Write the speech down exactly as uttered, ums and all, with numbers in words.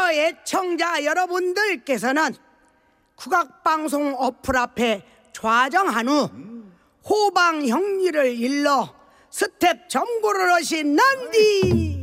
여러 애청자 여러분들께서는 국악방송 어플 앞에 좌정한 후 호방 형리를 일러 스텝 점구를 하신 난디